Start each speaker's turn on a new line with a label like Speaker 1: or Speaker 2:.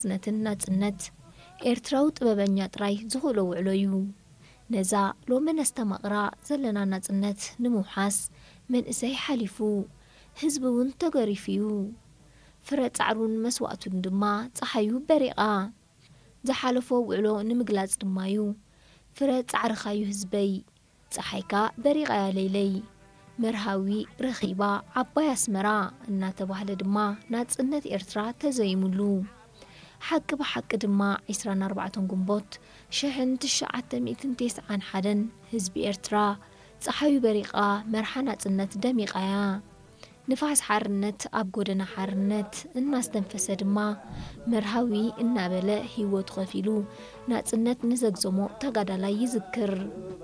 Speaker 1: ናጽነት ኤርትራው ጥበበኛ ጥራይ ዝኽእሎ ውዕሎ እዩ ነዛ ሎሚ ነስተማቕራ ዘለና ናጽነት ንምውሓስ መንእሰይ ሓሊፉ ህዝቢ እውን ተገሪፉ እዩ ፍረ ጻዕሩን መስዋዕቱን ድማ ፀሓዩ በሪቓ ዝሓለፎ ውዕሎ ንምግላጽ ድማ እዩ ፍረ ጻዕርኻዩ ህዝበይ ፀሓይካ በሪቓ ያ ለይለይ መርሃዊ ረኺባ ዓባይ ኣስመራ እናተባህለ ድማ ናጽነት ኤርትራ ተዘይሙሉ حق بحق دما 24 ግንቦት 1991 ህዝቢ ኤርትራ ፀሓዩ በሪቓ መርሓ ናጽነት ደሚቓያ ንፋስ ሓርነት ኣብ ጎደና ሓርነት እናስተንፈሰ ድማ መርሃዊ እናበለ ህይወት ኸፊሉ ናጽነት ንዘግዘሞ ተጋዳላይ ይዝክር